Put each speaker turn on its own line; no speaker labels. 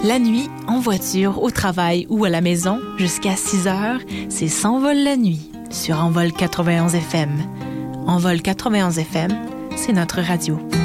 La nuit, en voiture, au travail ou à la maison, jusqu'à 6 heures, c'est S'envole la nuit sur Envol 91 FM. Envol 91 FM, c'est notre radio.